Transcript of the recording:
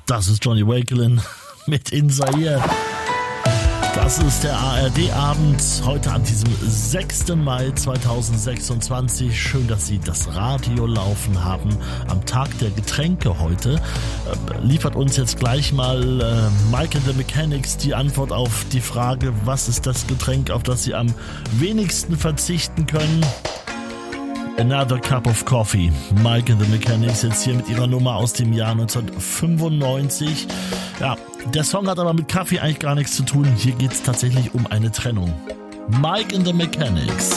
Das ist Johnny Wakelin mit In Zaire. Das ist der ARD-Abend heute an diesem 6. Mai 2026. Schön, dass Sie das Radio laufen haben am Tag der Getränke heute. Liefert uns jetzt gleich mal Mike and the Mechanics die Antwort auf die Frage, was ist das Getränk, auf das Sie am wenigsten verzichten können? Another Cup of Coffee. Mike and the Mechanics jetzt hier mit ihrer Nummer aus dem Jahr 1995. Ja, der Song hat aber mit Kaffee eigentlich gar nichts zu tun. Hier geht es tatsächlich um eine Trennung. Mike and the Mechanics.